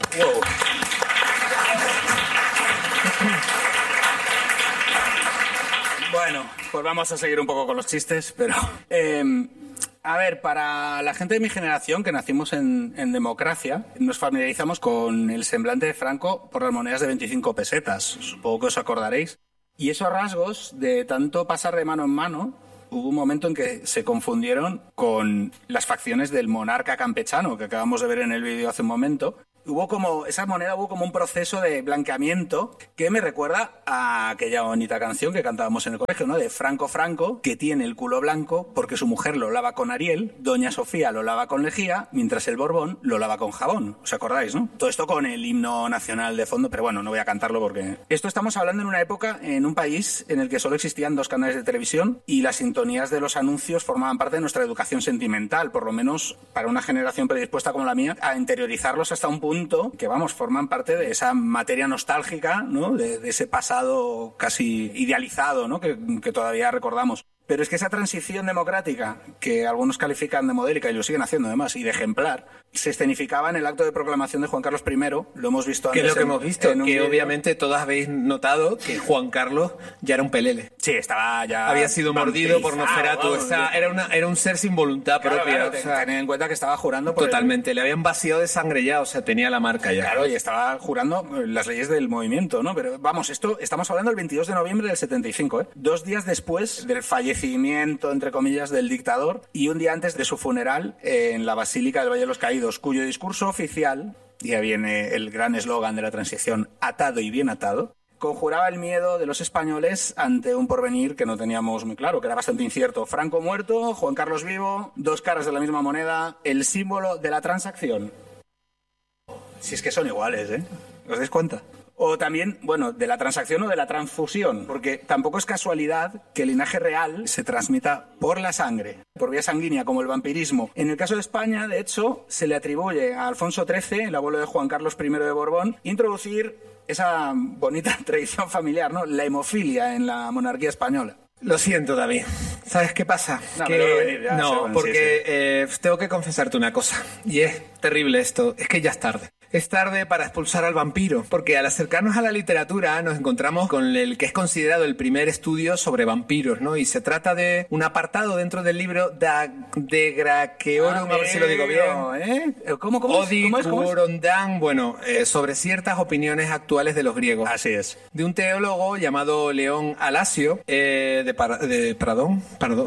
Wow. Bueno, pues vamos a seguir un poco con los chistes, pero... a ver, para la gente de mi generación, que nacimos en democracia, nos familiarizamos con el semblante de Franco por las monedas de 25 pesetas. Supongo que os acordaréis. Y esos rasgos, de tanto pasar de mano en mano, hubo un momento en que se confundieron con las facciones del monarca campechano, que acabamos de ver en el vídeo hace un momento. Esa moneda hubo como un proceso de blanqueamiento que me recuerda a aquella bonita canción que cantábamos en el colegio, ¿no? De Franco Franco, que tiene el culo blanco porque su mujer lo lava con Ariel, Doña Sofía lo lava con lejía, mientras el Borbón lo lava con jabón. ¿Os acordáis, no? Todo esto con el himno nacional de fondo, pero bueno, no voy a cantarlo porque... Esto estamos hablando en una época, en un país en el que solo existían 2 canales de televisión y las sintonías de los anuncios formaban parte de nuestra educación sentimental, por lo menos para una generación predispuesta como la mía, a interiorizarlos hasta un punto que, vamos, forman parte de esa materia nostálgica, ¿no? De ese pasado casi idealizado, ¿no? que todavía recordamos. Pero es que esa transición democrática, que algunos califican de modélica y lo siguen haciendo además, y de ejemplar, se escenificaba en el acto de proclamación de Juan Carlos I. Lo hemos visto antes. Que es lo que hemos visto, que obviamente todos habéis notado que Juan Carlos ya era un pelele. Sí, estaba ya... Había sido mordido por Nosferatu. Era un ser sin voluntad propia. Claro, tened en cuenta que estaba jurando por... Totalmente, le habían vaciado de sangre ya, o sea, tenía la marca ya. Claro, y estaba jurando las leyes del movimiento, ¿no? Pero vamos, esto estamos hablando del 22 de noviembre del 75, ¿eh? 2 días después del fallecimiento, entre comillas, del dictador y un día antes de su funeral en la Basílica del Valle de los Caídos, cuyo discurso oficial, ya viene el gran eslogan de la transición, atado y bien atado, conjuraba el miedo de los españoles ante un porvenir que no teníamos muy claro, que era bastante incierto. Franco muerto, Juan Carlos vivo, 2 caras de la misma moneda, el símbolo de la transacción. Si es que son iguales, ¿eh? ¿Os dais cuenta? O también, bueno, de la transacción o de la transfusión, porque tampoco es casualidad que el linaje real se transmita por la sangre, por vía sanguínea, como el vampirismo. En el caso de España, de hecho, se le atribuye a Alfonso XIII, el abuelo de Juan Carlos I de Borbón, introducir esa bonita tradición familiar, ¿no? La hemofilia en la monarquía española. Lo siento, David. ¿Sabes qué pasa? Tengo que confesarte una cosa, y es terrible esto, es que ya es tarde. Es tarde para expulsar al vampiro, porque al acercarnos a la literatura nos encontramos con el que es considerado el primer estudio sobre vampiros, ¿no? Y se trata de un apartado dentro del libro de Grakeorum, a ver si lo digo bien, ¿eh? ¿Cómo es? Bueno, sobre ciertas opiniones actuales de los griegos. Así es. De un teólogo llamado León Alasio, Padrón,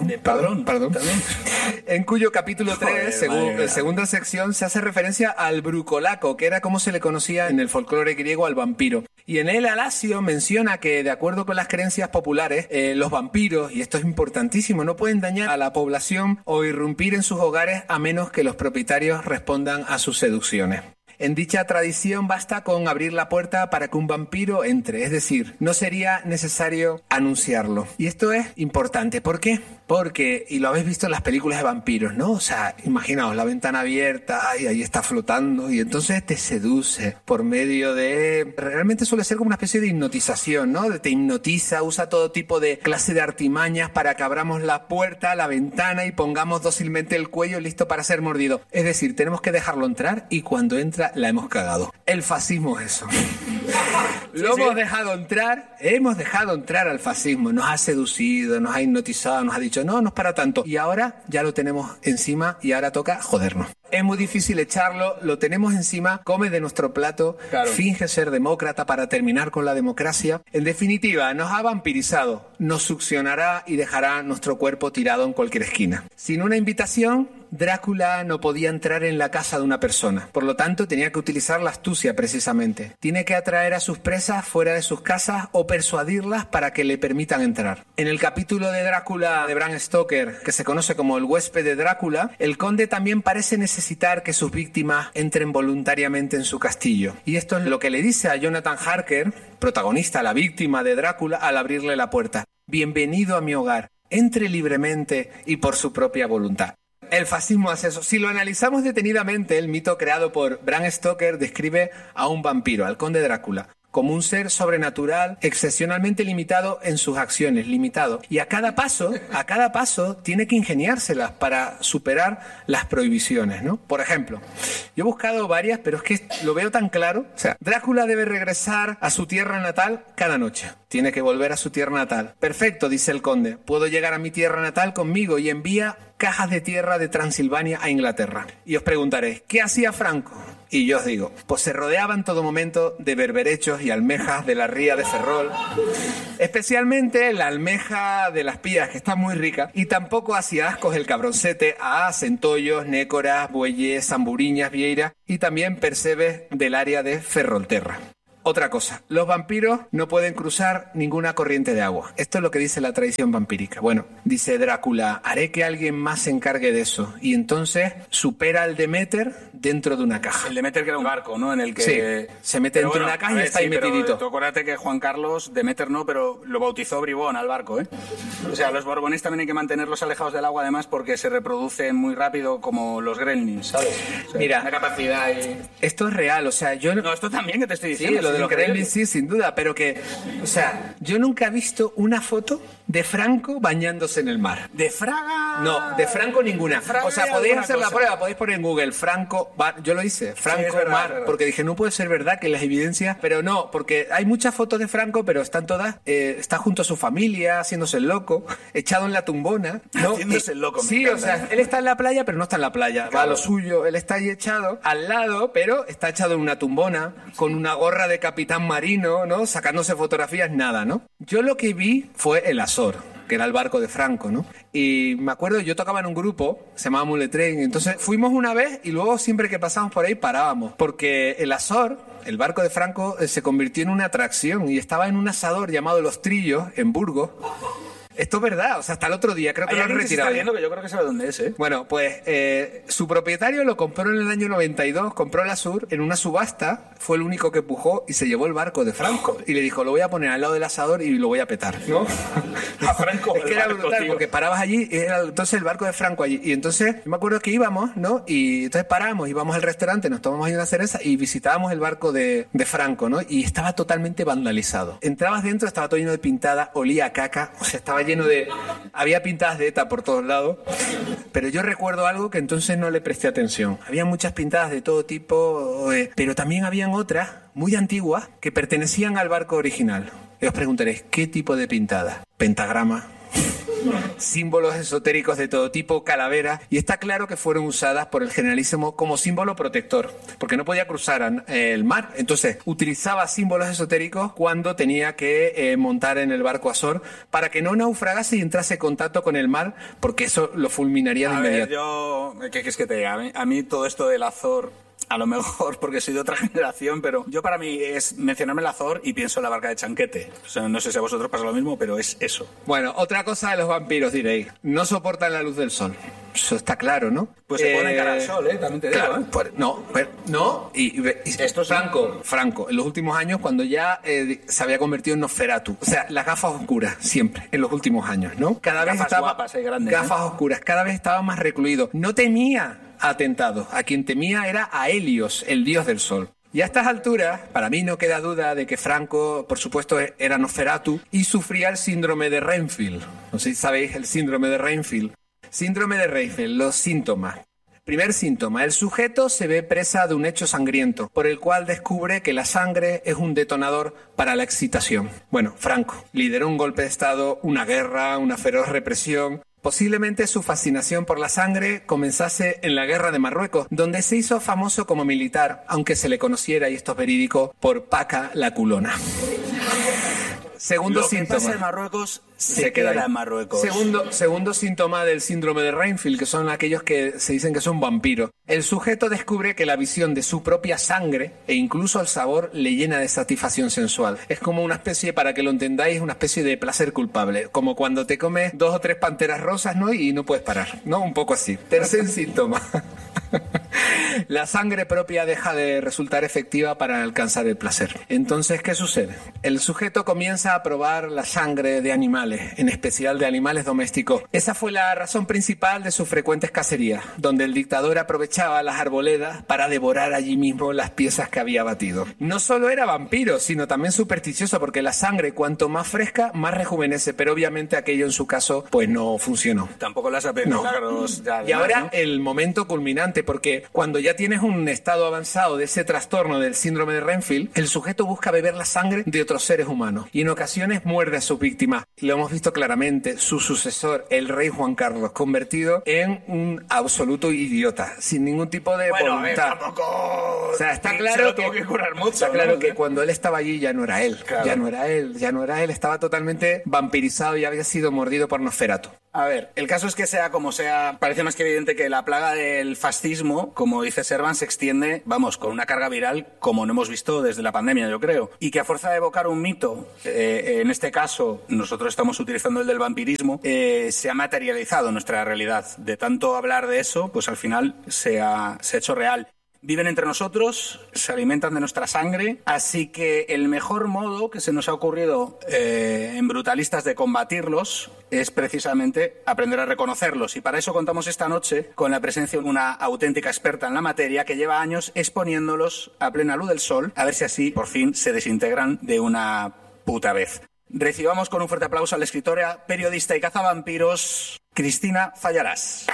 en cuyo capítulo 3, segunda sección, se hace referencia al brucolaco, que era como se le conocía en el folclore griego al vampiro. Y en él Alasio menciona que, de acuerdo con las creencias populares, los vampiros, y esto es importantísimo, no pueden dañar a la población o irrumpir en sus hogares a menos que los propietarios respondan a sus seducciones. En dicha tradición basta con abrir la puerta para que un vampiro entre, es decir, no sería necesario anunciarlo. Y esto es importante. ¿Por qué? Porque, y lo habéis visto en las películas de vampiros, ¿no? O sea, imaginaos la ventana abierta y ahí está flotando y entonces te seduce por medio de... Realmente suele ser como una especie de hipnotización, ¿no? Te hipnotiza, usa todo tipo de clase de artimañas para que abramos la puerta, la ventana y pongamos dócilmente el cuello listo para ser mordido. Es decir, tenemos que dejarlo entrar y cuando entra la hemos cagado. El fascismo es eso. Hemos dejado entrar al fascismo, nos ha seducido, nos ha hipnotizado, nos ha dicho no es para tanto y ahora ya lo tenemos encima y ahora toca jodernos. Es muy difícil echarlo, lo tenemos encima, come de nuestro plato, claro. Finge ser demócrata para terminar con la democracia. En definitiva, nos ha vampirizado, nos succionará y dejará nuestro cuerpo tirado en cualquier esquina. Sin una invitación, Drácula no podía entrar en la casa de una persona, por lo tanto tenía que utilizar la astucia precisamente. Tiene que atraer a sus presas fuera de sus casas o persuadirlas para que le permitan entrar. En el capítulo de Drácula de Bram Stoker, que se conoce como El huésped de Drácula, el conde también parece necesitar que sus víctimas entren voluntariamente en su castillo. Y esto es lo que le dice a Jonathan Harker, protagonista, la víctima de Drácula, al abrirle la puerta. Bienvenido a mi hogar, entre libremente y por su propia voluntad. El fascismo hace eso. Si lo analizamos detenidamente, el mito creado por Bram Stoker describe a un vampiro, al conde Drácula, como un ser sobrenatural, excepcionalmente limitado en sus acciones, limitado. Y a cada paso tiene que ingeniárselas para superar las prohibiciones, ¿no? Por ejemplo, yo he buscado varias, pero es que lo veo tan claro. O sea, Drácula debe regresar a su tierra natal cada noche. Tiene que volver a su tierra natal. Perfecto, dice el conde. Puedo llegar a mi tierra natal conmigo, y envía cajas de tierra de Transilvania a Inglaterra. Y os preguntaréis, ¿qué hacía Franco? Y yo os digo, pues se rodeaba en todo momento de berberechos y almejas de la ría de Ferrol, especialmente la almeja de las Pías, que está muy rica, y tampoco hacía ascos el cabroncete a centollos, nécoras, bueyes, zamburiñas, vieiras y también percebes del área de Ferrolterra. Otra cosa, los vampiros no pueden cruzar ninguna corriente de agua. Esto es lo que dice la tradición vampírica. Bueno, dice Drácula, haré que alguien más se encargue de eso. Y entonces supera al Demeter dentro de una caja. El Demeter, que era un barco, ¿no? En el que... Sí, se mete dentro de una caja y está ahí metidito. Tú acuérdate que Juan Carlos, Demeter no, pero lo bautizó Bribón al barco, ¿eh? O sea, los borbones también hay que mantenerlos alejados del agua, además, porque se reproducen muy rápido como los gremlins, ¿sabes? O sea, mira, una capacidad y... Esto es real, o sea, yo... No, esto también que te estoy diciendo. Sí, lo de los gremlins, sí, sin duda, pero que... O sea, yo nunca he visto una foto de Franco bañándose en el mar. ¿De Fraga? No, de Franco ninguna. O sea, podéis hacer la prueba, podéis poner en Google Franco... Yo lo hice, Franco, sí, mar, porque dije, no puede ser verdad que las evidencias... Pero no, porque hay muchas fotos de Franco, pero están todas... está junto a su familia, haciéndose el loco, echado en la tumbona, ¿no? Haciéndose el loco, sí, o sea, él está en la playa, pero no está en la playa. Claro. Va a lo suyo, él está ahí echado al lado, pero está echado en una tumbona, con una gorra de capitán marino, ¿no? Sacándose fotografías, nada, ¿no? Yo lo que vi fue el Azor, que era el barco de Franco, ¿no? Y me acuerdo, yo tocaba en un grupo, se llamaba Muletrain, entonces fuimos una vez y luego siempre que pasábamos por ahí parábamos, porque el Azor, el barco de Franco, se convirtió en una atracción y estaba en un asador llamado Los Trillos, en Burgos. Esto es verdad, o sea, hasta el otro día, creo que lo han retirado. Está viendo que yo creo que sabe dónde es, ¿eh? Bueno, pues su propietario lo compró en el año 92, compró el Azur en una subasta, fue el único que pujó y se llevó el barco de Franco. Y le dijo, lo voy a poner al lado del asador y lo voy a petar, ¿no? A Franco. Es que era brutal, tío. Porque parabas allí, y era entonces el barco de Franco allí. Y entonces, yo me acuerdo que íbamos, ¿no? Y entonces paramos, íbamos al restaurante, nos tomamos ahí una cerveza y visitábamos el barco de Franco, ¿no? Y estaba totalmente vandalizado. Entrabas dentro, estaba todo lleno de pintadas, olía a caca, o sea, estaba lleno de... Había pintadas de ETA por todos lados, pero yo recuerdo algo que entonces no le presté atención. Había muchas pintadas de todo tipo, pero también habían otras muy antiguas que pertenecían al barco original. Y os preguntaréis, ¿qué tipo de pintadas? Pentagrama, símbolos esotéricos de todo tipo, calaveras, y está claro que fueron usadas por el Generalísimo como símbolo protector, porque no podía cruzar el mar, entonces utilizaba símbolos esotéricos cuando tenía que montar en el barco Azor para que no naufragase y entrase en contacto con el mar, porque eso lo fulminaría de inmediato. ¿Qué quieres que te diga? A mí todo esto del Azor... A lo mejor porque soy de otra generación, pero yo para mí es mencionarme el Azor y pienso en la barca de Chanquete. O sea, no sé si a vosotros pasa lo mismo, pero es eso. Bueno, otra cosa de los vampiros, diréis. No soportan la luz del sol. Eso está claro, ¿no? Pues se ponen cara al sol, también te digo. Claro, pues, no. Y esto es Franco, en los últimos años, cuando ya se había convertido en Nosferatu. O sea, las gafas oscuras, siempre, en los últimos años, ¿no? Cada vez estaba... Guapas, grandes, gafas oscuras, cada vez estaba más recluido. No temía atentados. A quien temía era a Helios, el dios del sol. Y a estas alturas, para mí no queda duda de que Franco, por supuesto, era Nosferatu y sufría el síndrome de Renfield. No sé si sabéis el síndrome de Renfield. Síndrome de Renfield, los síntomas. Primer síntoma, el sujeto se ve presa de un hecho sangriento, por el cual descubre que la sangre es un detonador para la excitación. Bueno, Franco lideró un golpe de Estado, una guerra, una feroz represión. Posiblemente su fascinación por la sangre comenzase en la guerra de Marruecos, donde se hizo famoso como militar, aunque se le conociera, y esto es verídico, por Paca la Culona. Segundo síntoma. Lo que pasa en Marruecos se queda en Marruecos. Segundo síntoma del síndrome de Renfield, que son aquellos que se dicen que son vampiros. El sujeto descubre que la visión de su propia sangre e incluso el sabor le llena de satisfacción sensual. Es como una especie, para que lo entendáis, una especie de placer culpable. Como cuando te comes 2 o 3 panteras rosas, ¿no? Y no puedes parar, ¿no? Un poco así. Tercer síntoma. La sangre propia deja de resultar efectiva para alcanzar el placer. Entonces, ¿qué sucede? El sujeto comienza a probar la sangre de animales, en especial de animales domésticos. Esa fue la razón principal de sus frecuentes cacerías, donde el dictador aprovechaba las arboledas para devorar allí mismo las piezas que había batido. No solo era vampiro, sino también supersticioso, porque la sangre, cuanto más fresca, más rejuvenece, pero obviamente aquello en su caso, pues no funcionó. Tampoco las milagros. Y ahora el momento culminante, porque cuando ya tienes un estado avanzado de ese trastorno del síndrome de Renfield, el sujeto busca beber la sangre de otros seres humanos y en ocasiones muerde a sus víctimas. Lo hemos visto claramente, su sucesor, el rey Juan Carlos, convertido en un absoluto idiota, sin ningún tipo de voluntad. Tampoco... O sea, está claro que curar mucho. Está claro que cuando él estaba allí ya no era él. Claro. Ya no era él, estaba totalmente vampirizado y había sido mordido por Nosferatu. A ver, el caso es que sea como sea, parece más que evidente que la plaga del fascismo, como dice Servan, se extiende, vamos, con una carga viral como no hemos visto desde la pandemia, yo creo. Y que a fuerza de evocar un mito, en este caso nosotros estamos utilizando el del vampirismo, se ha materializado en nuestra realidad. De tanto hablar de eso, pues al final se ha hecho real. Viven entre nosotros, se alimentan de nuestra sangre, así que el mejor modo que se nos ha ocurrido en Brutalistas de combatirlos es precisamente aprender a reconocerlos. Y para eso contamos esta noche con la presencia de una auténtica experta en la materia que lleva años exponiéndolos a plena luz del sol, a ver si así por fin se desintegran de una puta vez. Recibamos con un fuerte aplauso a la escritora, periodista y cazavampiros, Cristina Fallarás.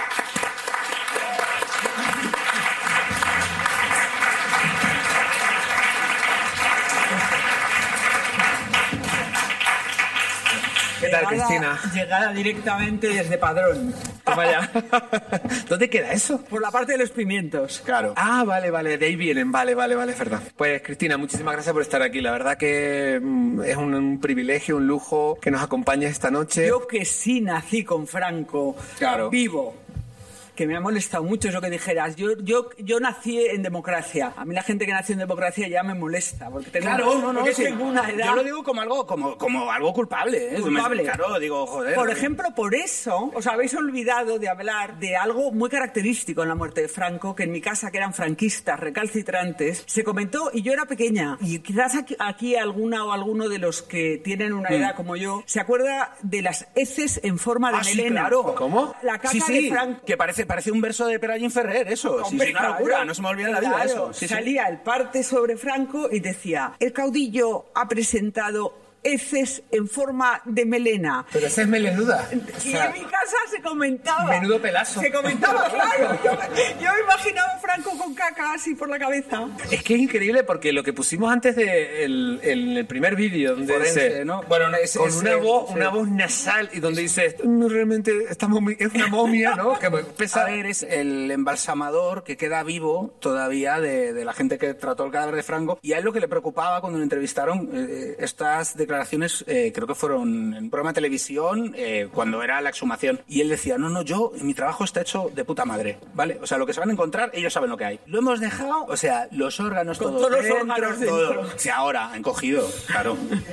¿Qué tal, Cristina? Llegada directamente desde Padrón. Toma ya. ¿Dónde queda eso? Por la parte de los pimientos. Claro. Ah, vale, de ahí vienen, vale, es verdad. Pues, Cristina, muchísimas gracias por estar aquí. La verdad que es un privilegio, un lujo que nos acompañes esta noche. Yo que sí nací con Franco, claro, vivo. Que me ha molestado mucho eso que dijeras. Yo nací en democracia. A mí la gente que nació en democracia ya me molesta. Porque tengo, tengo una edad... Yo lo digo como algo culpable. Culpable. Claro, digo, joder. Por ejemplo, por eso os habéis olvidado de hablar de algo muy característico en la muerte de Franco, que en mi casa, que eran franquistas recalcitrantes, se comentó y yo era pequeña. Y quizás aquí alguna o alguno de los que tienen una edad como yo se acuerda de las heces en forma de melena. Sí, claro. ¿Cómo? La caca de Franco. Que parece un verso de Perallín Ferrer, eso. Hombre, sí, una locura, no se me olvida la vida eso. Sí, salía el parte sobre Franco y decía: el caudillo ha presentado heces en forma de melena. Pero esa es melenuda. Y en mi casa se comentaba. Menudo pelazo. Se comentaba, claro. Yo me imaginaba a Franco con caca así por la cabeza. Es que es increíble porque lo que pusimos antes de el primer vídeo, donde forense, dice, ¿no? Bueno, con una voz nasal y donde dice, no, realmente es una momia, ¿no? Que pesa. A ver, es el embalsamador que queda vivo todavía de la gente que trató el cadáver de Franco, y a él lo que le preocupaba cuando lo entrevistaron, estas declaraciones, creo que fueron en un programa de televisión, cuando era la exhumación, y él decía, no, mi trabajo está hecho de puta madre, ¿vale? O sea, lo que se van a encontrar, ellos saben lo que hay. Lo hemos dejado, o sea, los órganos, con todos los órganos dentro. Todo. O sea, ahora, han cogido, claro.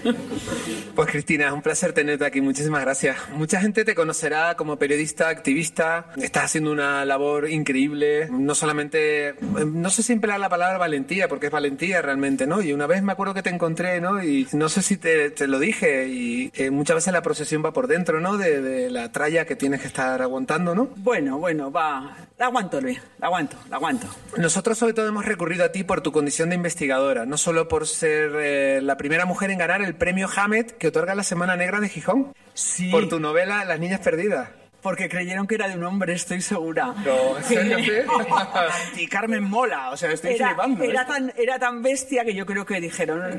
Pues, Cristina, es un placer tenerte aquí, muchísimas gracias. Mucha gente te conocerá como periodista, activista, estás haciendo una labor increíble, no solamente, no sé si emplear la palabra valentía, porque es valentía realmente, ¿no? Y una vez me acuerdo que te encontré, ¿no? Y no sé si te lo dije, y muchas veces la procesión va por dentro, ¿no? De la tralla que tienes que estar aguantando, ¿no? Bueno, va. La aguanto, Luis. La aguanto. Nosotros sobre todo hemos recurrido a ti por tu condición de investigadora, no solo por ser la primera mujer en ganar el premio Hammett que otorga la Semana Negra de Gijón. Sí. Por tu novela Las Niñas Perdidas. Porque creyeron que era de un hombre, estoy segura. No, ¿en serio? Y Carmen Mola, o sea, estoy flipando. Era tan bestia que yo creo que dijeron,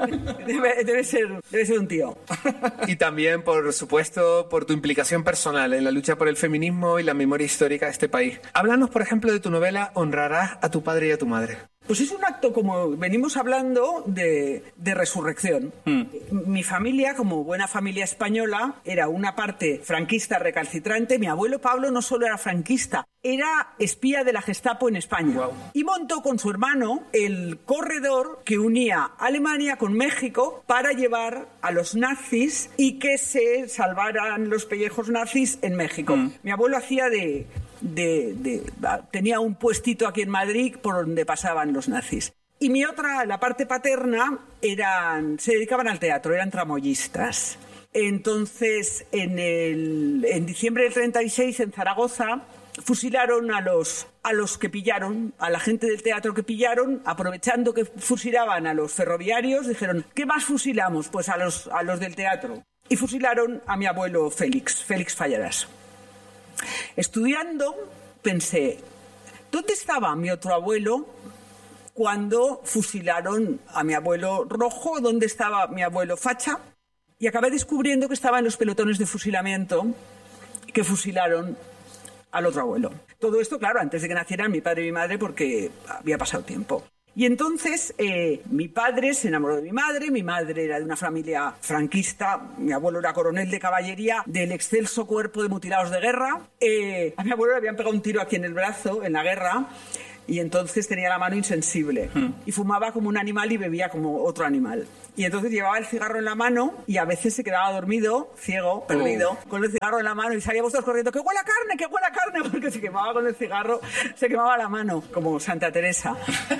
debe ser un tío. Y también, por supuesto, por tu implicación personal en la lucha por el feminismo y la memoria histórica de este país. Háblanos, por ejemplo, de tu novela Honrarás a tu padre y a tu madre. Pues es un acto, como venimos hablando, de resurrección. Mi familia, como buena familia española, era una parte franquista recalcitrante. Mi abuelo Pablo no solo era franquista, era espía de la Gestapo en España. Wow. Y montó con su hermano el corredor que unía Alemania con México para llevar a los nazis y que se salvaran los pellejos nazis en México. Mi abuelo hacía de tenía un puestito aquí en Madrid por donde pasaban los nazis. Y mi otra, la parte paterna, se dedicaban al teatro, eran tramoyistas. Entonces, en diciembre del 36, en Zaragoza, fusilaron a los que pillaron, a la gente del teatro que pillaron, aprovechando que fusilaban a los ferroviarios, dijeron, ¿qué más fusilamos? Pues a los del teatro. Y fusilaron a mi abuelo Félix Fallarás. Estudiando, pensé, ¿dónde estaba mi otro abuelo cuando fusilaron a mi abuelo Rojo? ¿Dónde estaba mi abuelo Facha? Y acabé descubriendo que estaba en los pelotones de fusilamiento que fusilaron al otro abuelo. Todo esto, claro, antes de que nacieran mi padre y mi madre, porque había pasado tiempo. Y entonces mi padre se enamoró de mi madre era de una familia franquista, mi abuelo era coronel de caballería del excelso cuerpo de mutilados de guerra. A mi abuelo le habían pegado un tiro aquí en el brazo, en la guerra, y entonces tenía la mano insensible. Y fumaba como un animal y bebía como otro animal. Y entonces llevaba el cigarro en la mano y a veces se quedaba dormido, ciego, perdido, con el cigarro en la mano y salíamos todos corriendo, ¡que huele a carne! Porque se quemaba con el cigarro, se quemaba la mano, como Santa Teresa.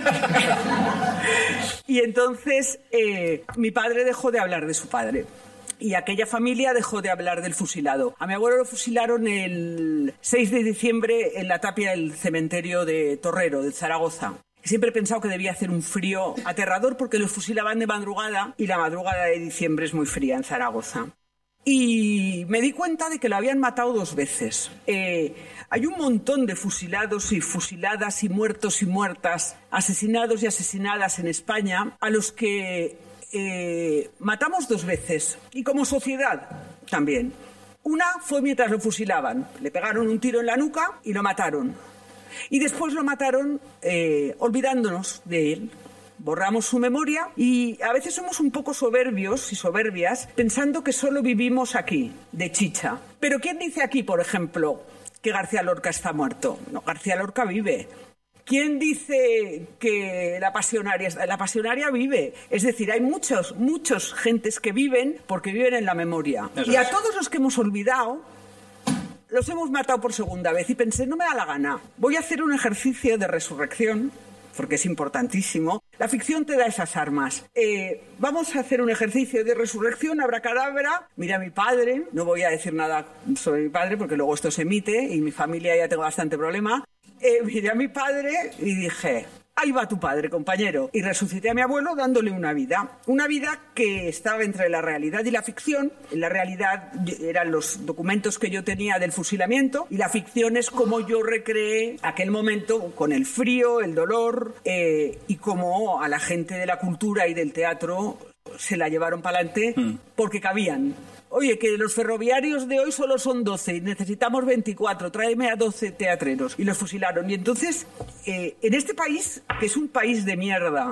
Y entonces mi padre dejó de hablar de su padre. Y aquella familia dejó de hablar del fusilado. A mi abuelo lo fusilaron el 6 de diciembre en la tapia del cementerio de Torrero, de Zaragoza. Siempre he pensado que debía hacer un frío aterrador porque los fusilaban de madrugada y la madrugada de diciembre es muy fría en Zaragoza. Y me di cuenta de que lo habían matado 2 veces. Hay un montón de fusilados y fusiladas y muertos y muertas, asesinados y asesinadas en España, a los que matamos 2 veces, y como sociedad también. Una fue mientras lo fusilaban, le pegaron un tiro en la nuca y lo mataron, y después lo mataron olvidándonos de él. Borramos su memoria y a veces somos un poco soberbios y soberbias pensando que solo vivimos aquí, de chicha. Pero ¿quién dice aquí, por ejemplo, que García Lorca está muerto? No, García Lorca vive. ¿Quién dice que la pasionaria vive? Es decir, hay muchos gentes que viven porque viven en la memoria. Eso y a todos los que hemos olvidado, los hemos matado por segunda vez. Y pensé, no me da la gana. Voy a hacer un ejercicio de resurrección, porque es importantísimo. La ficción te da esas armas. Vamos a hacer un ejercicio de resurrección, abracadabra. Mira a mi padre, no voy a decir nada sobre mi padre porque luego esto se emite y mi familia ya tengo bastante problema. Miré a mi padre y dije, ahí va tu padre, compañero. Y resucité a mi abuelo dándole una vida que estaba entre la realidad y la ficción. En la realidad eran los documentos que yo tenía del fusilamiento y la ficción es como yo recreé aquel momento con el frío, el dolor y como a la gente de la cultura y del teatro se la llevaron para adelante porque cabían. Oye, que los ferroviarios de hoy solo son 12 y necesitamos 24, tráeme a 12 teatreros. Y los fusilaron. Y entonces, en este país, que es un país de mierda,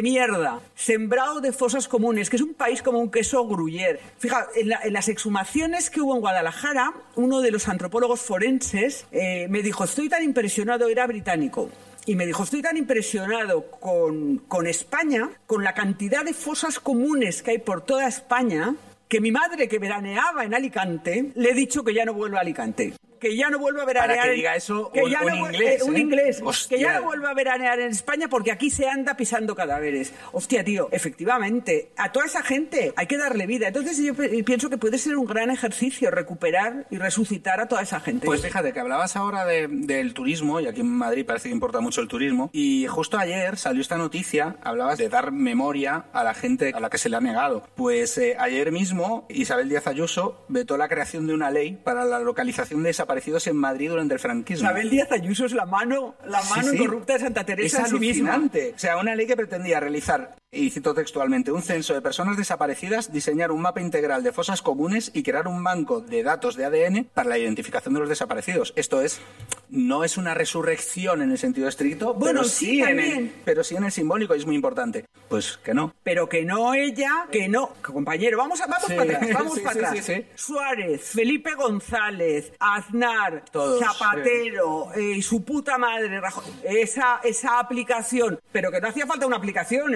sembrado de fosas comunes, que es un país como un queso gruyère. Fija, en las exhumaciones que hubo en Guadalajara, uno de los antropólogos forenses me dijo, estoy tan impresionado, era británico. Y me dijo, estoy tan impresionado con España, con la cantidad de fosas comunes que hay por toda España, que mi madre, que veraneaba en Alicante, le he dicho que ya no vuelva a Alicante. Que ya no vuelva a veranear... Para que diga eso un inglés. Hostia. Que ya no vuelva a veranear en España porque aquí se anda pisando cadáveres. Hostia, tío, efectivamente, a toda esa gente hay que darle vida. Entonces yo pienso que puede ser un gran ejercicio recuperar y resucitar a toda esa gente. Pues fíjate, que hablabas ahora del turismo, y aquí en Madrid parece que importa mucho el turismo, y justo ayer salió esta noticia, hablabas de dar memoria a la gente a la que se le ha negado. Pues ayer mismo Isabel Díaz Ayuso vetó la creación de una ley para la localización de desaparecidos en Madrid durante el franquismo. Isabel Díaz Ayuso es la mano sí. Incorrupta de Santa Teresa en sí misma. O sea, una ley que pretendía realizar, y cito textualmente, un censo de personas desaparecidas, diseñar un mapa integral de fosas comunes y crear un banco de datos de ADN para la identificación de los desaparecidos. Esto no es una resurrección en el sentido estricto, bueno, pero sí en el simbólico, y es muy importante. Pues que no. Pero que no ella, que no. Compañero, vamos para atrás, vamos para atrás. Sí. Suárez, Felipe González, Aznar, todos, Zapatero, y su puta madre, Rajoy, esa aplicación, pero que no hacía falta una aplicación, que podía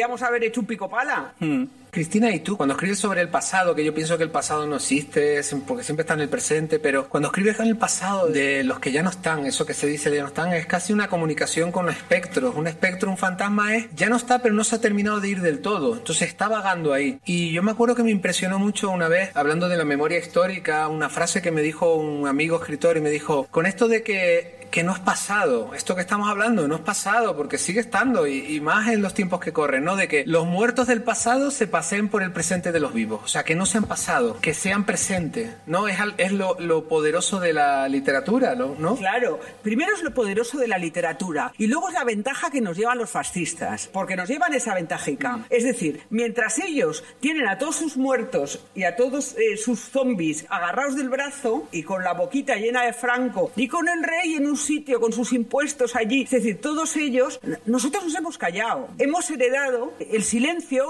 podíamos haber hecho un pico pala. Cristina, ¿y tú? Cuando escribes sobre el pasado, que yo pienso que el pasado no existe, porque siempre está en el presente, pero cuando escribes en el pasado de los que ya no están, eso que se dice de ya no están, es casi una comunicación con espectros. Un espectro, un fantasma ya no está, pero no se ha terminado de ir del todo. Entonces está vagando ahí. Y yo me acuerdo que me impresionó mucho una vez, hablando de la memoria histórica, una frase que me dijo un amigo escritor y me dijo, con esto de que no es pasado, esto que estamos hablando no es pasado, porque sigue estando, y más en los tiempos que corren, ¿no? De que los muertos del pasado se paseen por el presente de los vivos, o sea, que no sean pasado, que sean presente, ¿no? Es lo poderoso de la literatura, ¿no? Claro, primero es lo poderoso de la literatura, y luego es la ventaja que nos llevan los fascistas, porque nos llevan esa ventajica. Es decir, mientras ellos tienen a todos sus muertos y a todos sus zombies agarrados del brazo, y con la boquita llena de Franco, y con el rey en un sitio con sus impuestos allí, es decir, todos ellos, nosotros nos hemos callado, hemos heredado el silencio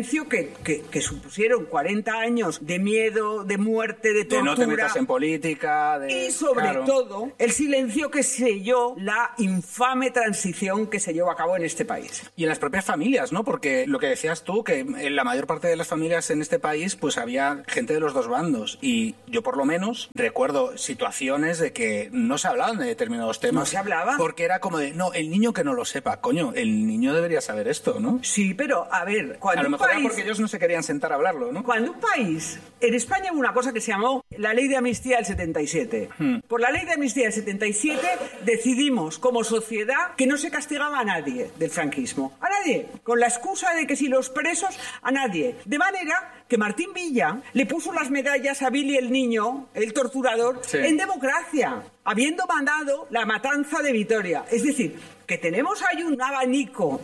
que supusieron 40 años de miedo, de muerte, de tortura, de no te metas en política, y sobre todo el silencio que selló la infame transición que se llevó a cabo en este país. Y en las propias familias, ¿no? Porque lo que decías tú, que en la mayor parte de las familias en este país pues había gente de los dos bandos, y yo por lo menos recuerdo situaciones de que no se hablaban de determinados temas. ¿No se hablaba? Porque era como de, no, el niño que no lo sepa, coño, el niño debería saber esto, ¿no? Sí, pero a ver, cuando a lo mejor un país, era porque ellos no se querían sentar a hablarlo, ¿no? Cuando un país, en España hubo una cosa que se llamó la Ley de Amnistía del 77. Por la Ley de Amnistía del 77 decidimos como sociedad que no se castigaba a nadie del franquismo. A nadie. Con la excusa de que si los presos, a nadie. De manera que Martín Villa le puso las medallas a Billy el niño, el torturador, sí, en democracia, habiendo mandado la matanza de Vitoria. Es decir, que tenemos ahí un abanico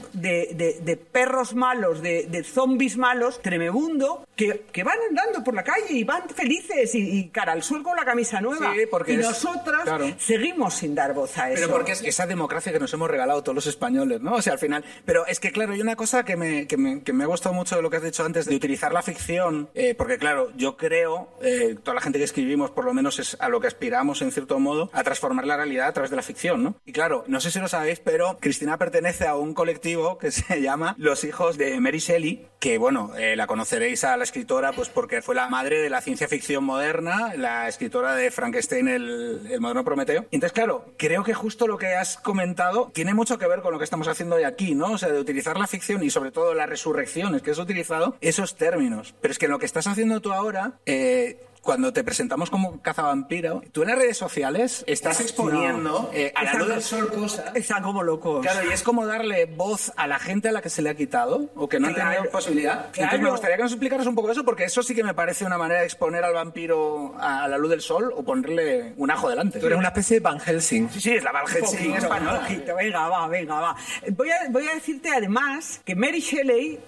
de perros malos, de zombies malos, tremebundo, que van andando por la calle y van felices y cara al sol con la camisa nueva. Sí, porque nosotros seguimos sin dar voz a eso. Pero porque es esa democracia que nos hemos regalado todos los españoles, ¿no? O sea, al final... Pero es que, claro, hay una cosa que me ha gustado mucho de lo que has dicho antes, de utilizar la ficción, porque, claro, yo creo, toda la gente que escribimos, por lo menos es a lo que aspiramos, en cierto modo, a transformar la realidad a través de la ficción, ¿no? Y claro, no sé si lo sabéis, pero Cristina pertenece a un colectivo que se llama Los Hijos de Mary Shelley, que, bueno, la conoceréis a la escritora pues porque fue la madre de la ciencia ficción moderna, la escritora de Frankenstein, el moderno Prometeo. Y entonces, claro, creo que justo lo que has comentado tiene mucho que ver con lo que estamos haciendo hoy aquí, ¿no? O sea, de utilizar la ficción y sobre todo las resurrecciones, que has utilizado esos términos. Pero es que lo que estás haciendo tú ahora... cuando te presentamos como cazavampiro, tú en las redes sociales estás exponiendo a la luz del sol cosas. Están como locos. Claro, y es como darle voz a la gente a la que se le ha quitado o que no ha tenido posibilidad. Claro. Entonces me gustaría que nos explicaras un poco eso, porque eso sí que me parece una manera de exponer al vampiro a la luz del sol o ponerle un ajo delante. Tú eres una especie de Van Helsing. Sí, es la Van Helsing española. Venga, va. Voy a decirte además que Mary Shelley...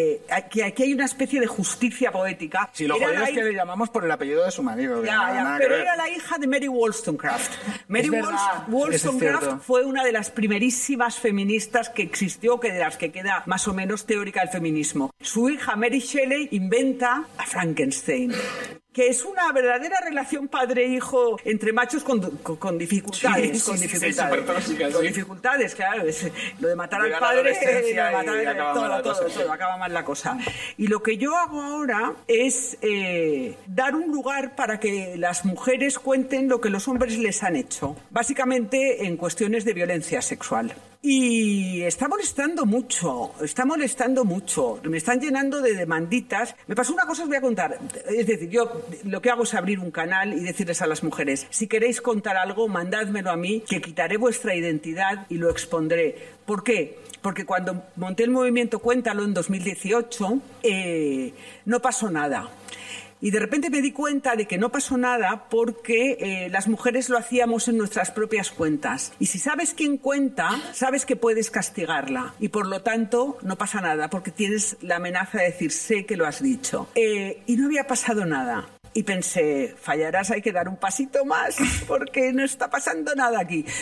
que aquí hay una especie de justicia poética. Si lo jodido es que le llamamos por el apellido de su marido. Pero era la hija de Mary Wollstonecraft. Mary Wollstonecraft fue una de las primerísimas feministas que existió, que de las que queda más o menos teórica del feminismo. Su hija Mary Shelley inventa a Frankenstein, que es una verdadera relación padre-hijo entre machos con dificultades. Con dificultades, claro. Lo de matar al padre, todo, acaba mal la cosa. Y lo que yo hago ahora es dar un lugar para que las mujeres cuenten lo que los hombres les han hecho, básicamente en cuestiones de violencia sexual. Y está molestando mucho, me están llenando de demanditas. Me pasó una cosa, os voy a contar. Es decir, yo lo que hago es abrir un canal y decirles a las mujeres, si queréis contar algo, mandádmelo a mí, que quitaré vuestra identidad y lo expondré. ¿Por qué? Porque cuando monté el movimiento Cuéntalo en 2018, no pasó nada. Y de repente me di cuenta de que no pasó nada porque las mujeres lo hacíamos en nuestras propias cuentas. Y si sabes quién cuenta, sabes que puedes castigarla. Y por lo tanto, no pasa nada porque tienes la amenaza de decir, sé que lo has dicho. Y no había pasado nada. Y pensé, fallarás, hay que dar un pasito más porque no está pasando nada aquí.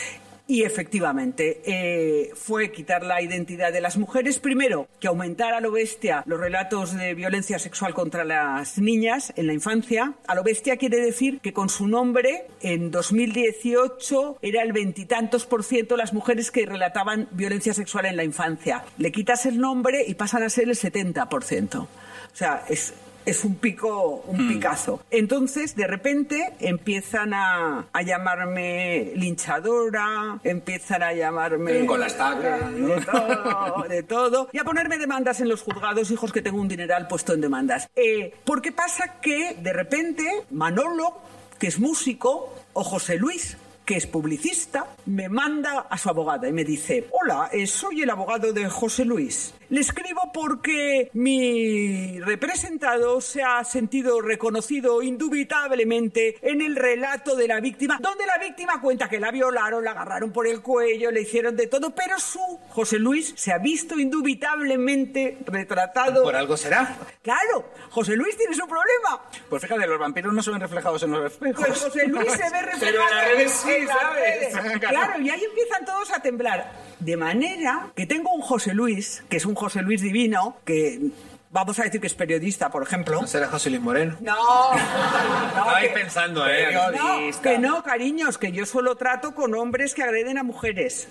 Y efectivamente, fue quitar la identidad de las mujeres. Primero, que aumentara a lo bestia los relatos de violencia sexual contra las niñas en la infancia. A lo bestia quiere decir que con su nombre, en 2018, era el 20 y tantos % las mujeres que relataban violencia sexual en la infancia. Le quitas el nombre y pasan a ser el 70%. O sea, es un picazo. Entonces, de repente, empiezan a llamarme linchadora, empiezan a llamarme... Con la estaca, ¿no? De todo. Y a ponerme demandas en los juzgados, hijos, que tengo un dineral puesto en demandas. Porque pasa que, de repente, Manolo, que es músico, o José Luis, que es publicista, me manda a su abogada y me dice: hola, soy el abogado de José Luis. Le escribo porque mi representado se ha sentido reconocido indubitablemente en el relato de la víctima, donde la víctima cuenta que la violaron, la agarraron por el cuello, le hicieron de todo, pero su José Luis se ha visto indubitablemente retratado. ¿Por algo será? Claro, José Luis tiene su problema. Pues fíjate, los vampiros no se ven reflejados en los espejos. Pues José Luis se ve reflejado. Pero en las redes sí, en las ¿sabes? redes. Claro, y ahí empiezan todos a temblar. De manera que tengo un José Luis, que es un José Luis divino, que vamos a decir que es periodista, por ejemplo. ¿No será José Luis Moreno? No. Estabais pensando, No, que no, cariños, que yo solo trato con hombres que agreden a mujeres.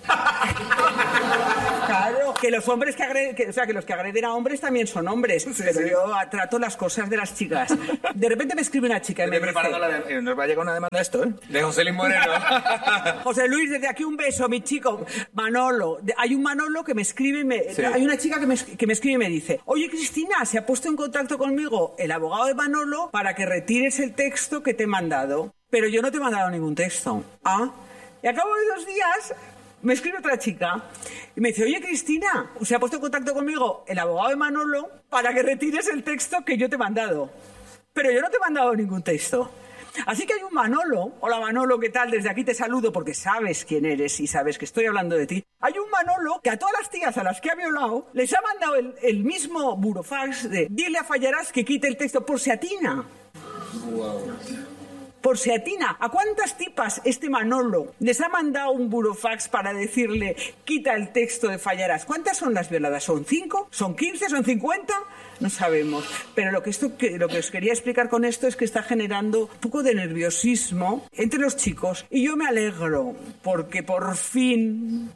Claro, que los hombres que agreden, que los que agreden a hombres también son hombres, pero yo trato las cosas de las chicas. De repente me escribe una chica y me dice... Nos va a llegar una demanda de esto, ¿eh? De José Luis Moreno. José Luis, desde aquí un beso, mi chico. Manolo. Hay un Manolo que me escribe hay una chica que me escribe y me dice: oye, Cristina, se ha puesto en contacto conmigo el abogado de Manolo para que retires el texto que te he mandado. Pero yo no te he mandado ningún texto. Y a cabo de 2 días me escribe otra chica y me dice: oye, Cristina, se ha puesto en contacto conmigo el abogado de Manolo para que retires el texto que yo te he mandado. Pero yo no te he mandado ningún texto. Así que hay un Manolo. Hola, Manolo, ¿qué tal? Desde aquí te saludo porque sabes quién eres y sabes que estoy hablando de ti. Hay un Manolo que a todas las tías a las que ha violado les ha mandado el mismo burofax de: dile a Fallarás que quite el texto por si atina. Wow. Por si atina. ¿A cuántas tipas este Manolo les ha mandado un burofax para decirle: quita el texto de Fallarás? ¿Cuántas son las violadas? ¿Son 5? ¿Son 15? ¿Son 50? No sabemos. Pero lo que os quería explicar con esto es que está generando un poco de nerviosismo entre los chicos. Y yo me alegro porque por fin,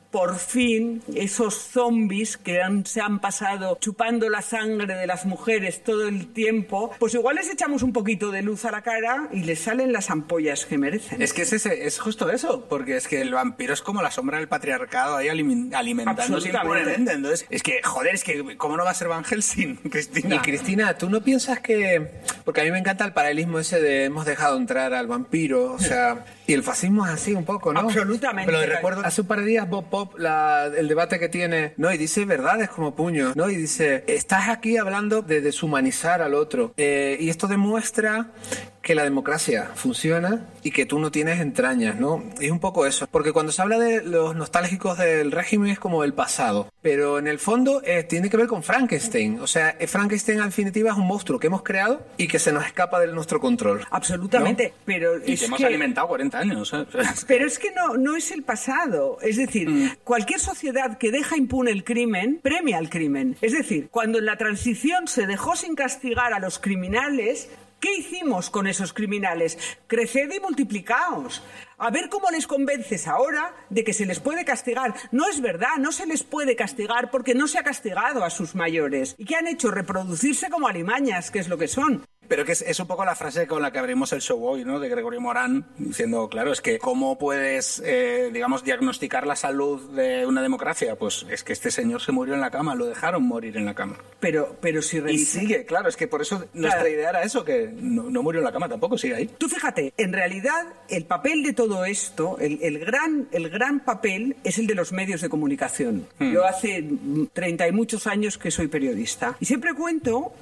esos zombies que se han pasado chupando la sangre de las mujeres todo el tiempo, pues igual les echamos un poquito de luz a la cara y les salen las ampollas que merecen. Es que es justo eso, porque es que el vampiro es como la sombra del patriarcado ahí alimentándose impunemente. Entonces, es que, joder, es que ¿cómo no va a ser Van Helsing, Cristina? Y Cristina, ¿tú no piensas que...? Porque a mí me encanta el paralelismo ese de hemos dejado entrar al vampiro, o sea... Y el fascismo es así un poco, ¿no? Absolutamente. Pero recuerdo hace un par de días Bob Pop, el debate que tiene, ¿no? Y dice verdades como puños, ¿no? Y dice, estás aquí hablando de deshumanizar al otro. Y esto demuestra que la democracia funciona y que tú no tienes entrañas, ¿no? Y es un poco eso. Porque cuando se habla de los nostálgicos del régimen es como el pasado. Pero en el fondo tiene que ver con Frankenstein. O sea, Frankenstein al definitiva es un monstruo que hemos creado y que se nos escapa de nuestro control. Absolutamente. ¿No? Pero y que hemos alimentado 40 años. Pero es que no es el pasado. Es decir, cualquier sociedad que deja impune el crimen, premia al crimen. Es decir, cuando en la transición se dejó sin castigar a los criminales, ¿qué hicimos con esos criminales? Creced y multiplicaos. A ver cómo les convences ahora de que se les puede castigar. No es verdad, no se les puede castigar porque no se ha castigado a sus mayores. ¿Y qué han hecho? Reproducirse como alimañas, que es lo que son. Pero que es un poco la frase con la que abrimos el show hoy, ¿no? De Gregorio Morán, diciendo, claro, es que ¿cómo puedes, digamos, diagnosticar la salud de una democracia? Pues es que este señor se murió en la cama, lo dejaron morir en la cama. Pero si revisa... Y sigue, claro, es que por eso nuestra idea era eso, que no murió en la cama tampoco, sigue ahí. Tú fíjate, en realidad el papel de todo esto, el gran papel es el de los medios de comunicación. Yo hace 30 y muchos años que soy periodista y siempre cuento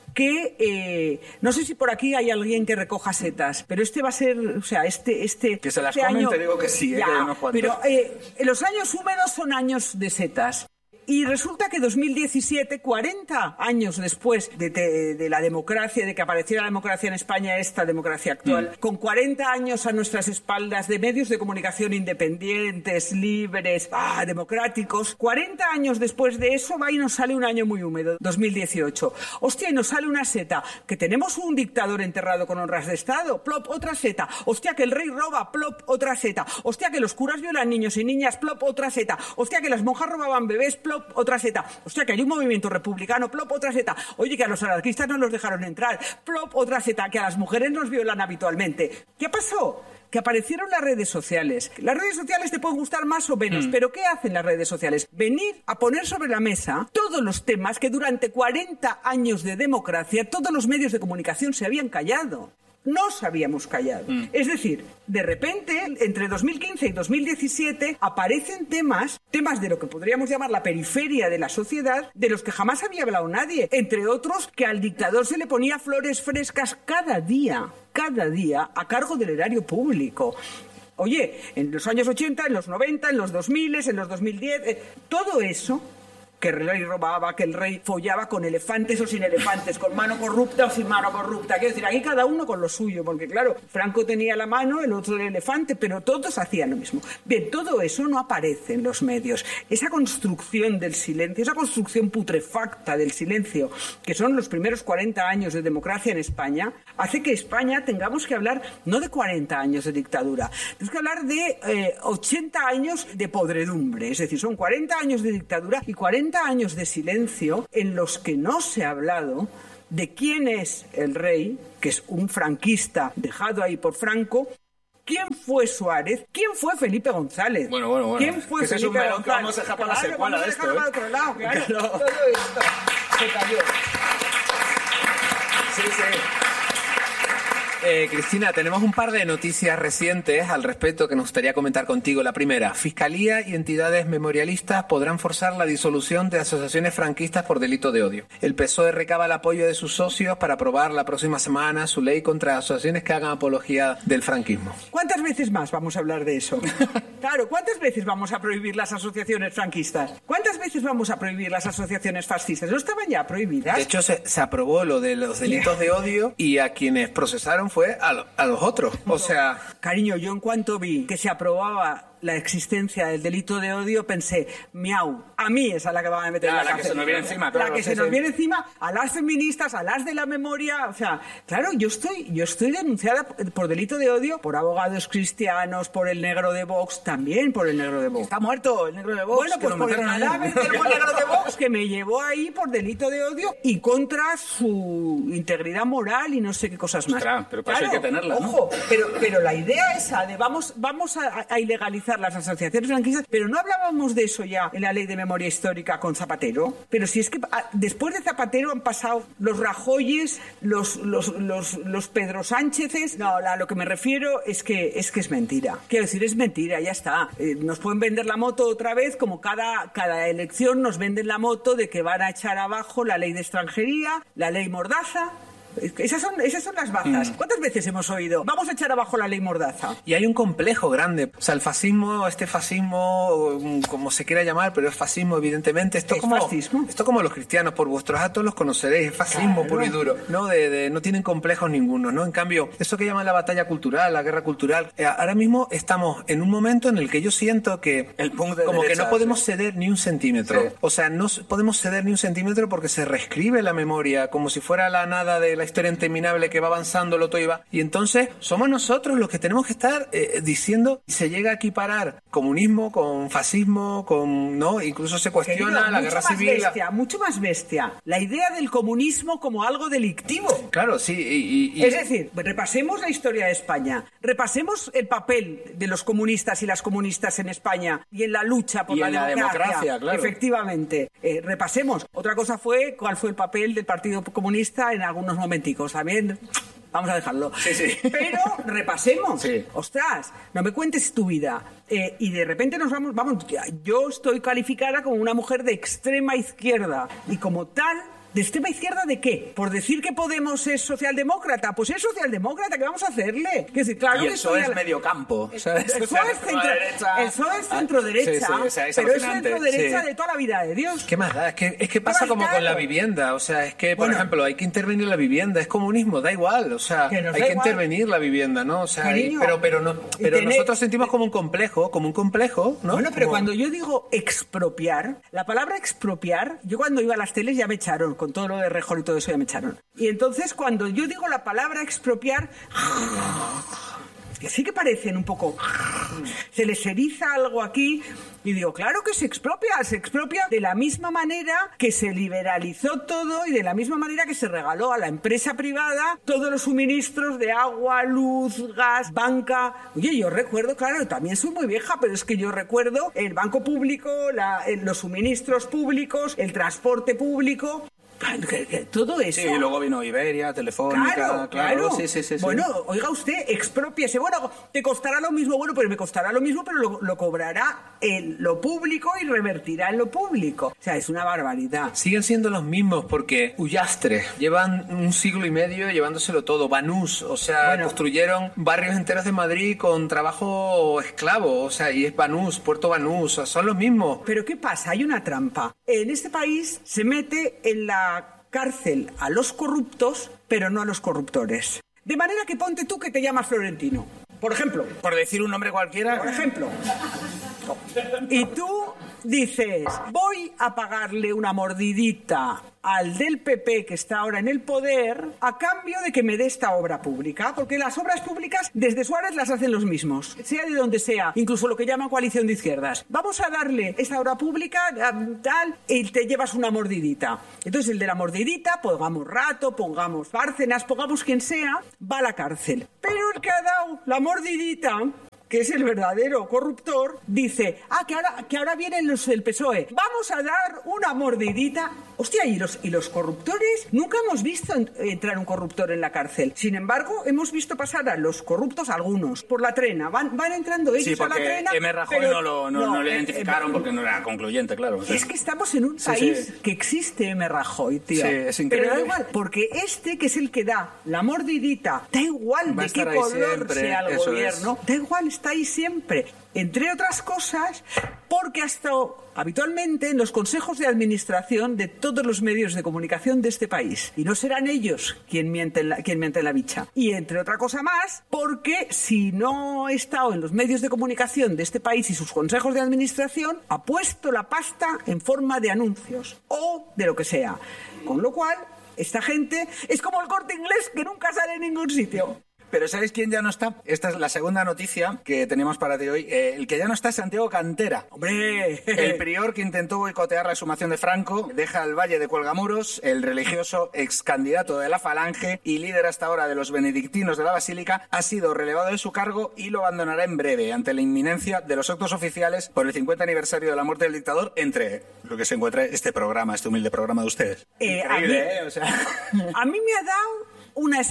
que no sé si por aquí hay alguien que recoja setas, pero este va a ser, o sea, que se las comen, te digo que sí, ya, que hay unos cuantos. Pero los años húmedos son años de setas. Y resulta que 2017, 40 años después de la democracia, de que apareciera la democracia en España, esta democracia actual, con 40 años a nuestras espaldas de medios de comunicación independientes, libres, democráticos, 40 años después de eso va y nos sale un año muy húmedo, 2018. Hostia, y nos sale una seta, que tenemos un dictador enterrado con honras de Estado, plop, otra seta. Hostia, que el rey roba, plop, otra seta. Hostia, que los curas violan niños y niñas, plop, otra seta. Hostia, que las monjas robaban bebés, plop, otra seta. Hostia, que hay un movimiento republicano, plop, otra seta. Oye, que a los anarquistas no los dejaron entrar, plop, otra seta. Que a las mujeres nos violan habitualmente. ¿Qué pasó? Que aparecieron las redes sociales. Las redes sociales te pueden gustar más o menos, pero ¿qué hacen las redes sociales? Venir a poner sobre la mesa todos los temas que durante 40 años de democracia todos los medios de comunicación se habían callado. Nos habíamos callado. Es decir, de repente, entre 2015 y 2017, aparecen temas de lo que podríamos llamar la periferia de la sociedad, de los que jamás había hablado nadie. Entre otros, que al dictador se le ponía flores frescas cada día, a cargo del erario público. Oye, en los años 80, en los 90, en los 2000, en los 2010, todo eso, que el rey robaba, que el rey follaba con elefantes o sin elefantes, con mano corrupta o sin mano corrupta. Quiero decir, aquí cada uno con lo suyo, porque claro, Franco tenía la mano, el otro el elefante, pero todos hacían lo mismo. Bien, todo eso no aparece en los medios. Esa construcción del silencio, esa construcción putrefacta del silencio, que son los primeros 40 años de democracia en España, hace que España tengamos que hablar no de 40 años de dictadura, tenemos que hablar de 80 años de podredumbre. Es decir, son 40 años de dictadura y 40 años de silencio en los que no se ha hablado de quién es el rey, que es un franquista dejado ahí por Franco, quién fue Suárez, quién fue Felipe González. Bueno. ¿Quién fue Felipe González? Vamos a dejar para la secuela de esto, para otro lado, claro. Todo esto se cayó. Sí. Cristina, tenemos un par de noticias recientes al respecto que nos gustaría comentar contigo. La primera, Fiscalía y entidades memorialistas podrán forzar la disolución de asociaciones franquistas por delito de odio. El PSOE recaba el apoyo de sus socios para aprobar la próxima semana su ley contra asociaciones que hagan apología del franquismo. ¿Cuántas veces más vamos a hablar de eso? Claro, ¿cuántas veces vamos a prohibir las asociaciones franquistas? ¿Cuántas veces vamos a prohibir las asociaciones fascistas? ¿No estaban ya prohibidas? De hecho, se aprobó lo de los delitos de odio y a quienes procesaron fue a los otros. O sea... Cariño, yo en cuanto vi que se aprobaba la existencia del delito de odio, pensé, miau, a mí es a la que van a meter en la cárcel. La que se nos viene encima, claro. La que se nos viene encima, a las feministas, a las de la memoria, o sea, claro, yo estoy denunciada por delito de odio, por abogados cristianos, por el negro de Vox, también por el negro de Vox. Está muerto el negro de Vox. Bueno, pues por el negro de Vox que me llevó ahí por delito de odio y contra su integridad moral y no sé qué cosas más. Ostras, pero para eso hay que tenerla, ¿no? Ojo, pero la idea esa de vamos a ilegalizar las asociaciones franquistas, pero no hablábamos de eso ya en la ley de memoria histórica con Zapatero, pero si es que después de Zapatero han pasado los Rajoyes, los Pedro Sánchezes. No, a lo que me refiero es que es mentira. Quiero decir, es mentira, ya está. Nos pueden vender la moto otra vez, como cada elección nos venden la moto de que van a echar abajo la ley de extranjería, la ley Mordaza. Esas son las bazas. ¿Cuántas veces hemos oído? Vamos a echar abajo la ley Mordaza. Y hay un complejo grande. O sea, el fascismo, como se quiera llamar, pero es fascismo, evidentemente. Esto como los cristianos, por vuestros actos los conoceréis. Es fascismo puro y duro. No tienen complejos ninguno, ¿no? En cambio, eso que llaman la batalla cultural, la guerra cultural, ahora mismo estamos en un momento en el que yo siento que que no podemos ceder ni un centímetro. Sí. O sea, no podemos ceder ni un centímetro porque se reescribe la memoria como si fuera la nada de la historia interminable que va avanzando, lo todo iba. Y entonces somos nosotros los que tenemos que estar diciendo, se llega a equiparar comunismo con fascismo, ¿no? Incluso se cuestiona la guerra civil. Mucho más bestia. La idea del comunismo como algo delictivo. Claro, sí. Es decir, repasemos la historia de España. Repasemos el papel de los comunistas y las comunistas en España y en la lucha por la democracia. Claro. Efectivamente. Repasemos. Otra cosa fue cuál fue el papel del Partido Comunista en algunos momenticos también. Vamos a dejarlo. Sí. Pero repasemos. Sí. Ostras, no me cuentes tu vida. Y de repente nos vamos, yo estoy calificada como una mujer de extrema izquierda y como tal ¿De extrema izquierda de qué? ¿Por decir que Podemos es socialdemócrata? Pues es socialdemócrata, ¿qué vamos a hacerle? Que decir, claro y que el PSOE es medio campo. El PSOE es centro-derecha, pero es centro-derecha de toda la vida de Dios. ¿Qué más da? Es que pasa como con la vivienda. O sea, es que, por ejemplo, hay que intervenir la vivienda. Es comunismo, da igual. O sea, hay que intervenir la vivienda, ¿no? O sea, pero nosotros sentimos como un complejo, ¿no? Bueno, pero cuando yo digo expropiar, la palabra expropiar, yo cuando iba a las teles ya me echaron, con todo lo de Rejón y todo eso ya me echaron. Y entonces cuando yo digo la palabra expropiar, que sí que parecen un poco... Se les eriza algo aquí y digo, claro que se expropia de la misma manera que se liberalizó todo y de la misma manera que se regaló a la empresa privada todos los suministros de agua, luz, gas, banca. Oye, yo recuerdo, claro, también soy muy vieja, pero es que yo recuerdo el banco público, los suministros públicos, el transporte público... Todo eso. Sí, luego vino Iberia, Telefónica, claro. Sí. Bueno, oiga usted, expropiese. Bueno, te costará lo mismo, pero me costará lo mismo, pero lo cobrará en lo público y revertirá en lo público. O sea, es una barbaridad. Siguen siendo los mismos porque Ullastre llevan 1 siglo y medio llevándoselo todo. Banús, o sea, construyeron barrios enteros de Madrid con trabajo esclavo, o sea, y es Banús, Puerto Banús, o sea, son los mismos. Pero ¿qué pasa? Hay una trampa. En este país se mete en la cárcel a los corruptos, pero no a los corruptores. De manera que ponte tú que te llamas Florentino, por ejemplo. Por decir un nombre cualquiera. Por ejemplo. Y tú dices, voy a pagarle una mordidita al del PP que está ahora en el poder a cambio de que me dé esta obra pública, porque las obras públicas desde Suárez las hacen los mismos, sea de donde sea, incluso lo que llaman coalición de izquierdas. Vamos a darle esta obra pública tal y te llevas una mordidita. Entonces el de la mordidita, pongamos Rato, pongamos Bárcenas, pongamos quien sea, va a la cárcel. Pero el que ha dado la mordidita, que es el verdadero corruptor, dice, que ahora vienen los del PSOE, vamos a dar una mordidita. Hostia, y los corruptores, nunca hemos visto entrar un corruptor en la cárcel. Sin embargo, hemos visto pasar a los corruptos, algunos, por la trena. Van entrando ellos a la trena. Sí, porque Rajoy no lo identificaron porque no era concluyente, claro. Es que estamos en un país que existe Rajoy, tío. Sí, es increíble. Pero da igual, porque que es el que da la mordidita, da igual de qué color sea el gobierno, da igual, está ahí siempre. Entre otras cosas, porque ha estado habitualmente en los consejos de administración de todos los medios de comunicación de este país. Y no serán ellos quien mienten la bicha. Y entre otra cosa más, porque si no ha estado en los medios de comunicación de este país y sus consejos de administración, ha puesto la pasta en forma de anuncios o de lo que sea. Con lo cual, esta gente es como el Corte Inglés que nunca sale en ningún sitio. Pero ¿sabéis quién ya no está? Esta es la segunda noticia que tenemos para ti hoy. El que ya no está es Santiago Cantera. ¡Hombre! El prior que intentó boicotear la exhumación de Franco, deja el Valle de Cuelgamuros, el religioso ex candidato de la Falange y líder hasta ahora de los benedictinos de la Basílica, ha sido relevado de su cargo y lo abandonará en breve ante la inminencia de los actos oficiales por el 50 aniversario de la muerte del dictador, entre lo que se encuentra este humilde programa de ustedes. Increíble, O sea... A mí me ha dado una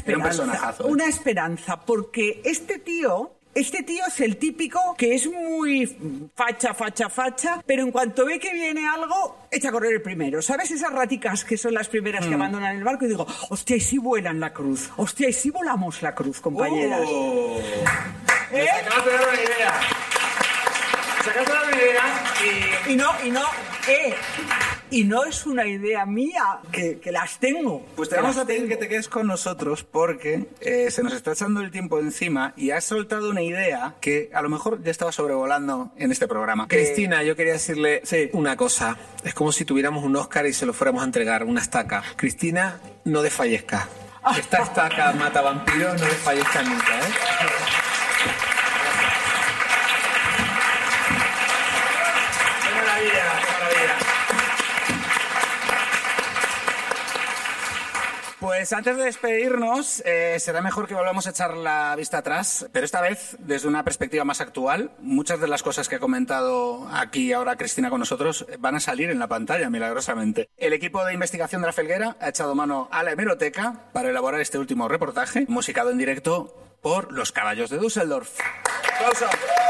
esperanza, porque este tío es el típico que es muy facha, pero en cuanto ve que viene algo, echa a correr el primero. ¿Sabes? Esas raticas que son las primeras que abandonan el barco y digo, hostia, y si vuelan la cruz, hostia, y si volamos la cruz, compañeras. Me sacaste de una idea. Sacaste una idea y no es una idea mía, que las tengo. Pues te vamos a pedir que te quedes con nosotros porque se nos está echando el tiempo encima y has soltado una idea que a lo mejor ya estaba sobrevolando en este programa. Cristina, yo quería decirle una cosa. Es como si tuviéramos un Oscar y se lo fuéramos a entregar, una estaca. Cristina, no desfallezca. Esta estaca mata vampiros, no desfallezca nunca, ¿eh? Pues antes de despedirnos, será mejor que volvamos a echar la vista atrás, pero esta vez desde una perspectiva más actual. Muchas de las cosas que ha comentado aquí ahora Cristina con nosotros van a salir en la pantalla, milagrosamente. El equipo de investigación de La Felguera ha echado mano a la hemeroteca para elaborar este último reportaje, musicado en directo por Los Caballos de Düsseldorf. ¡Aplauso!